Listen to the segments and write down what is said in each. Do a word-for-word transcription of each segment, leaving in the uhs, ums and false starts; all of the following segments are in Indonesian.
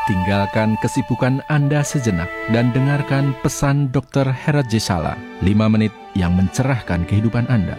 Tinggalkan kesibukan Anda sejenak dan dengarkan pesan dokter Herat J. Sala, lima menit yang mencerahkan kehidupan Anda.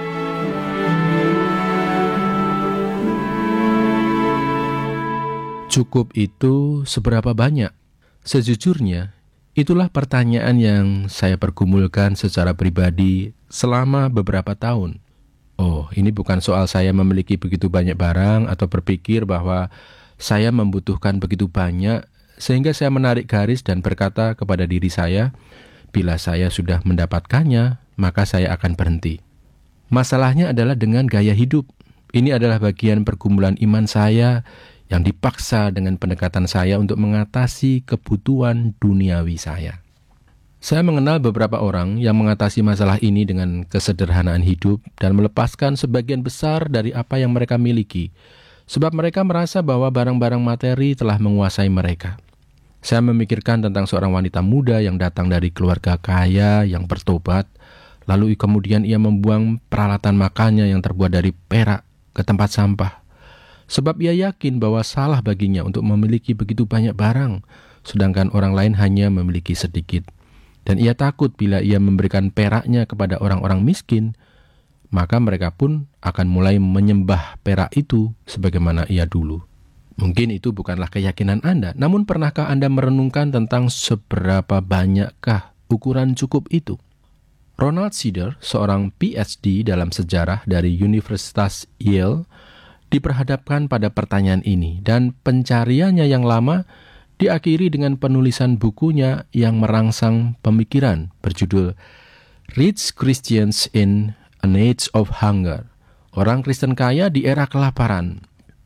Cukup itu seberapa banyak? Sejujurnya, itulah pertanyaan yang saya pergumulkan secara pribadi selama beberapa tahun. Oh, ini bukan soal saya memiliki begitu banyak barang atau berpikir bahwa saya membutuhkan begitu banyak sehingga saya menarik garis dan berkata kepada diri saya, bila saya sudah mendapatkannya, maka saya akan berhenti. Masalahnya adalah dengan gaya hidup. Ini adalah bagian pergumulan iman saya yang dipaksa dengan pendekatan saya untuk mengatasi kebutuhan duniawi saya. Saya mengenal beberapa orang yang mengatasi masalah ini dengan kesederhanaan hidup dan melepaskan sebagian besar dari apa yang mereka miliki, sebab mereka merasa bahwa barang-barang materi telah menguasai mereka. Saya memikirkan tentang seorang wanita muda yang datang dari keluarga kaya yang bertobat, lalu kemudian ia membuang peralatan makannya yang terbuat dari perak ke tempat sampah. Sebab ia yakin bahwa salah baginya untuk memiliki begitu banyak barang, sedangkan orang lain hanya memiliki sedikit. Dan ia takut bila ia memberikan peraknya kepada orang-orang miskin, maka mereka pun akan mulai menyembah perak itu sebagaimana ia dulu. Mungkin itu bukanlah keyakinan Anda, namun pernahkah Anda merenungkan tentang seberapa banyakkah ukuran cukup itu? Ronald Sider, seorang P H D dalam sejarah dari Universitas Yale, diperhadapkan pada pertanyaan ini, dan pencariannya yang lama diakhiri dengan penulisan bukunya yang merangsang pemikiran berjudul Rich Christians in An Age of Hunger, Orang Kristen Kaya di Era Kelaparan.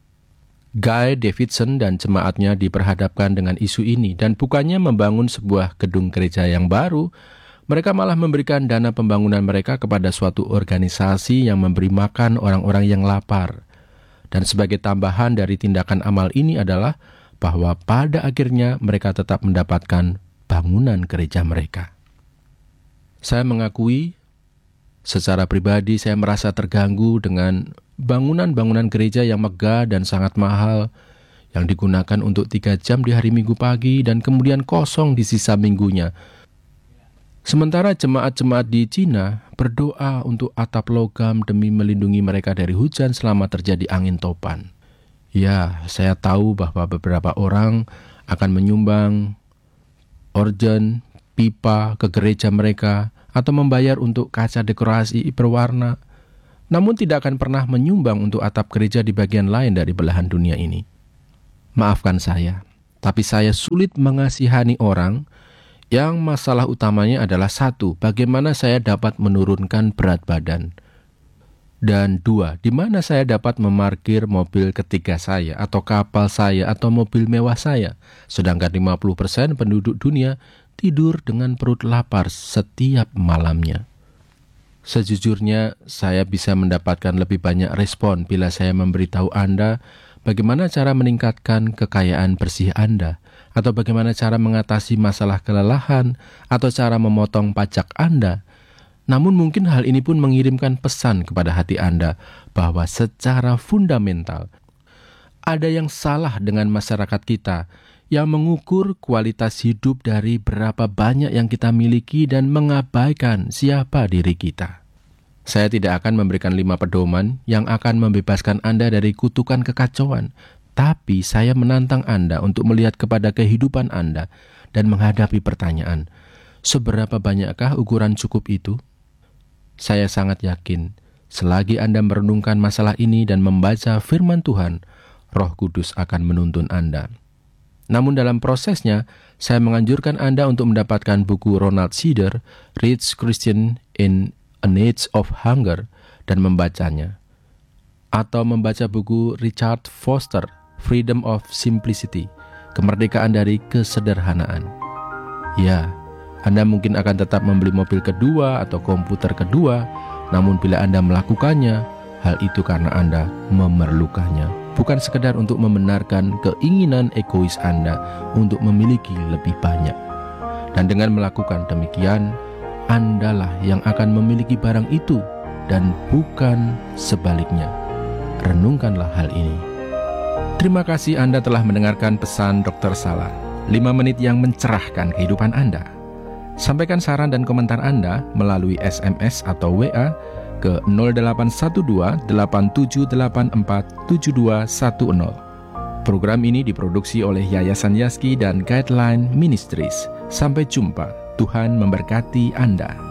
Guy Davidson dan jemaatnya diperhadapkan dengan isu ini, dan bukannya membangun sebuah gedung gereja yang baru, mereka malah memberikan dana pembangunan mereka kepada suatu organisasi yang memberi makan orang-orang yang lapar. Dan sebagai tambahan dari tindakan amal ini adalah bahwa pada akhirnya mereka tetap mendapatkan bangunan gereja mereka. Saya mengakui, secara pribadi saya merasa terganggu dengan bangunan-bangunan gereja yang megah dan sangat mahal, yang digunakan untuk tiga jam di hari Minggu pagi dan kemudian kosong di sisa minggunya. Sementara jemaat-jemaat di Cina berdoa untuk atap logam demi melindungi mereka dari hujan selama terjadi angin topan. Ya, saya tahu bahwa beberapa orang akan menyumbang organ, pipa ke gereja mereka atau membayar untuk kaca dekorasi berwarna, namun tidak akan pernah menyumbang untuk atap gereja di bagian lain dari belahan dunia ini. Maafkan saya, tapi saya sulit mengasihani orang yang masalah utamanya adalah satu, bagaimana saya dapat menurunkan berat badan. Dan dua, di mana saya dapat memarkir mobil ketiga saya, atau kapal saya, atau mobil mewah saya. Sedangkan lima puluh persen penduduk dunia tidur dengan perut lapar setiap malamnya. Sejujurnya, saya bisa mendapatkan lebih banyak respon bila saya memberitahu Anda bagaimana cara meningkatkan kekayaan bersih Anda, atau bagaimana cara mengatasi masalah kelelahan, atau cara memotong pajak Anda. Namun mungkin hal ini pun mengirimkan pesan kepada hati Anda bahwa secara fundamental ada yang salah dengan masyarakat kita yang mengukur kualitas hidup dari berapa banyak yang kita miliki dan mengabaikan siapa diri kita. Saya tidak akan memberikan lima pedoman yang akan membebaskan Anda dari kutukan kekacauan, tapi saya menantang Anda untuk melihat kepada kehidupan Anda dan menghadapi pertanyaan, seberapa banyakkah ukuran cukup itu? Saya sangat yakin, selagi Anda merenungkan masalah ini dan membaca firman Tuhan, Roh Kudus akan menuntun Anda. Namun dalam prosesnya, saya menganjurkan Anda untuk mendapatkan buku Ronald Sider, Rich Christian in An Age of Hunger, dan membacanya. Atau membaca buku Richard Foster, Freedom of Simplicity, Kemerdekaan dari Kesederhanaan. Ya, Anda mungkin akan tetap membeli mobil kedua atau komputer kedua, namun bila Anda melakukannya, hal itu karena Anda memerlukannya, bukan sekedar untuk membenarkan keinginan egois Anda untuk memiliki lebih banyak. Dan dengan melakukan demikian, Andalah yang akan memiliki barang itu dan bukan sebaliknya. Renungkanlah hal ini. Terima kasih Anda telah mendengarkan pesan dokter Sala, lima menit yang mencerahkan kehidupan Anda. Sampaikan saran dan komentar Anda melalui S M S atau W A ke nol delapan satu dua delapan tujuh delapan empat tujuh dua satu nol. Program ini diproduksi oleh Yayasan Yaski dan Guideline Ministries. Sampai jumpa, Tuhan memberkati Anda.